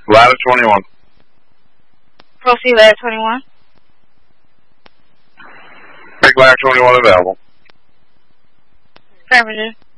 Ladder 21. Proceed, ladder 21. Make ladder 21 available. Affirmative.